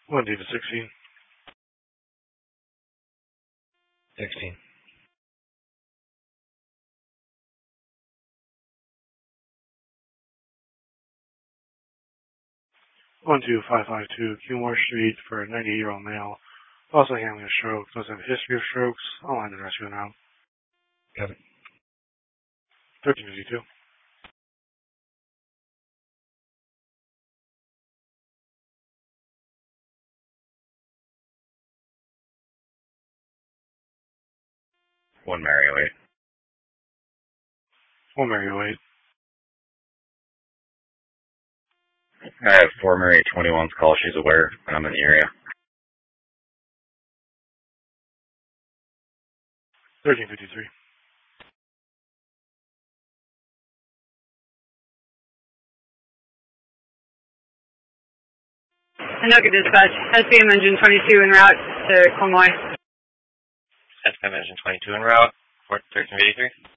1 David 16. 16. 12552 Kilmore Street for a 98-year-old male. Also having a stroke. Does have a history of strokes. Online to rescue now. Got it. 1352. 1 Mary 08. 1 Mary 08. I have 4 Mary 21's call. She's aware I'm in the area. 1353. Anoka Dispatch, SPM Engine 22 en route to Comoy. SPM Engine 22 en route, 1383.